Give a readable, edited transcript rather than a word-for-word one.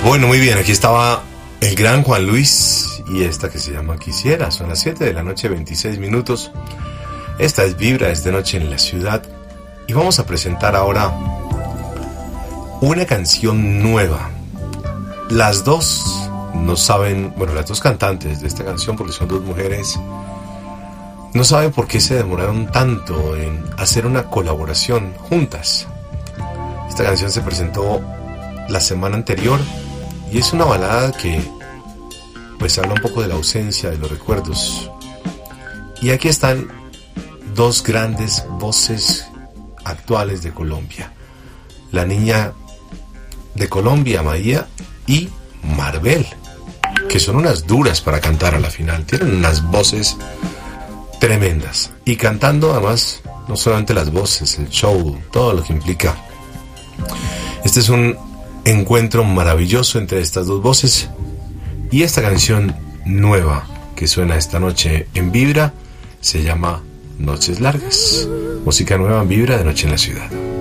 Bueno, muy bien, aquí estaba el gran Juan Luis y esta que se llama Quisiera. Son las 7 de la noche, 26 minutos. Esta es Vibra, es de noche en la ciudad. Y vamos a presentar ahora una canción nueva. Las dos no saben, bueno, las dos cantantes de esta canción, porque son dos mujeres, no saben por qué se demoraron tanto en hacer una colaboración juntas. Esta canción se presentó la semana anterior y es una balada que pues habla un poco de la ausencia, de los recuerdos. Y aquí están dos grandes voces actuales de Colombia: la niña de Colombia, Maía, y Marvel, que son unas duras para cantar a la final. Tienen unas voces tremendas. Y cantando, además, no solamente las voces, el show, todo lo que implica. Este es un encuentro maravilloso entre estas dos voces. Y esta canción nueva que suena esta noche en Vibra se llama Noches Largas. Música nueva en Vibra de Noche en la Ciudad.